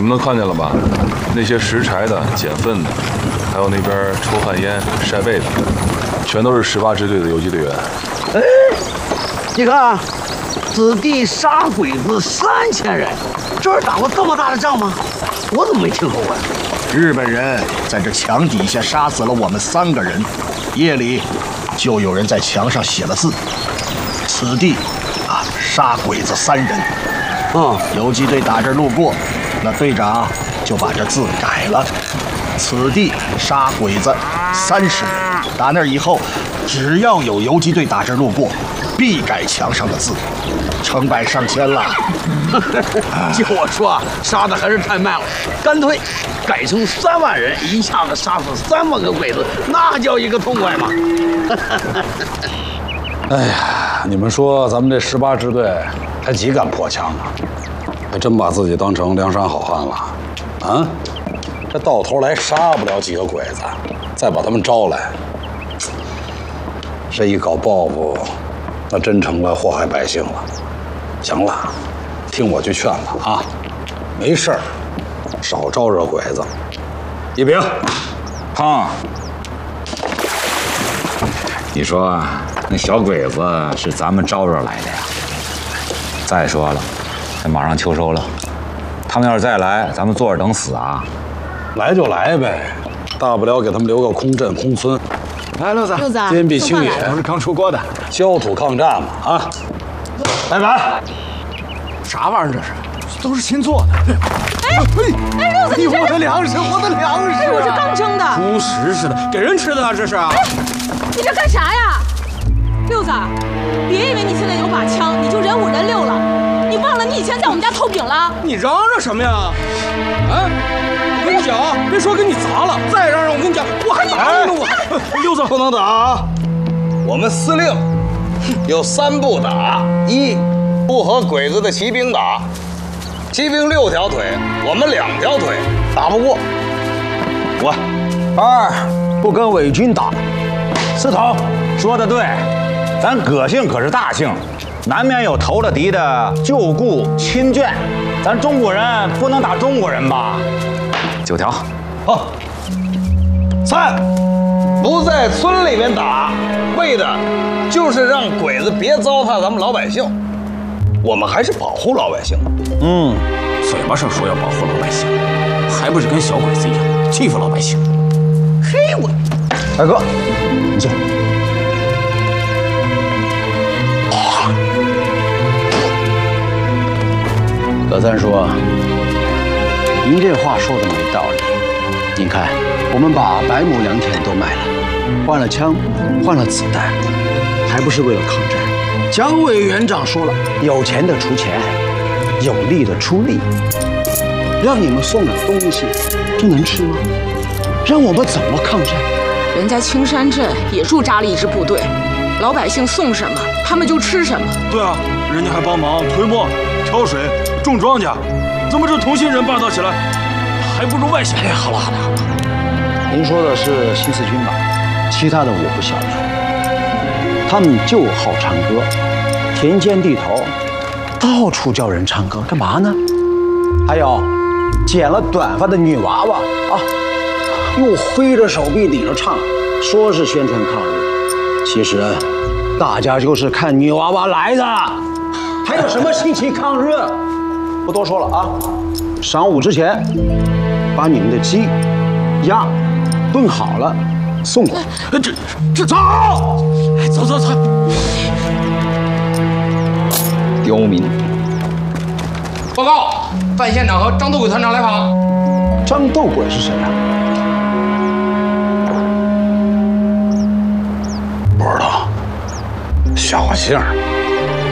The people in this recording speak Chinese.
们都看见了吧？那些拾柴的、捡粪的，还有那边抽旱烟、晒被的，全都是18支队的游击队员。 哎，你看，此地杀鬼子3000人，这儿打过这么大的仗吗？我怎么没听说过呀？ 日本人在这墙底下杀死了我们3个人，夜里就有人在墙上写了字：此地杀鬼子3人。游击队打这儿路过，那队长就把这字改了：此地杀鬼子30人。打那以后，只要有游击队打这儿路过，必改墙上的字，成百上千了。 就我说，杀的还是太慢了，干脆改成3万人，一下子杀死3万个鬼子，那叫一个痛快嘛！ 哎呀，你们说咱们这18支队还几敢破墙啊？还真把自己当成梁山好汉了啊！这到头来杀不了几个鬼子，再把他们招来，这一搞报复，那真成了祸害百姓了。行了，听我去劝吧啊！没事儿，少招惹鬼子。一平， 胖，你说那小鬼子是咱们招惹来的呀？再说了，这马上秋收了，他们要是再来，咱们坐着等死啊？ 来就来呗，大不了给他们留个空镇、空村。 来，六子， 坚壁清野， 我是刚出锅的， 焦土抗战嘛啊！来板， 啥玩意儿这是？都是新做的。 哎，六子，你我的粮食，我的粮食！ 哎，我这刚蒸的， 猪食似的，给人吃的啊，这是。 哎，你这干啥呀？六子，别以为你现在有把枪，你就人5人6了。你忘了你以前在我们家偷饼了？ 你嚷嚷什么呀？啊！我跟你讲啊，别说给你砸了，再嚷嚷我跟你讲，我还打你呢我。 六子不能打啊！我们司令有3不打：一，不和鬼子的骑兵打，骑兵6条腿，我们2条腿，打不过。 我2，不跟伪军打。司头说的对，咱葛姓可是大姓，难免有投了敌的旧故亲眷，咱中国人不能打中国人吧 9条。 好。3，不在村里面打，为的就是让鬼子别糟蹋咱们老百姓。我们还是保护老百姓。 嘴巴上说要保护老百姓，还不是跟小鬼子一样欺负老百姓？ 嘿，我， 大哥，你坐。 葛三叔，您这话说的没道理。您看，我们把白亩良田都卖了，换了枪，换了子弹，还不是为了抗战？蒋委员长说了，有钱的出钱，有力的出力。让你们送点东西，这能吃吗？让我们怎么抗战？ 人家青山镇也驻扎了一支部队，老百姓送什么，他们就吃什么。 对啊，人家还帮忙推磨、挑水、种庄稼，怎么这同心人霸道起来，还不如外乡？ 哎，好了，您说的是新四军吧？其他的我不晓得。他们就好唱歌，田间地头，到处叫人唱歌，干嘛呢？还有，剪了短发的女娃娃啊，又挥着手臂顶着唱，说是宣传抗日，其实大家就是看女娃娃来的，还有什么心情抗日？不多说了啊，晌午之前把你们的鸡、鸭炖好了送过来。这走，走。 刁民！ 报告，范县长和张斗鬼团长来访。 张斗鬼是谁啊？ 不知道，小姓。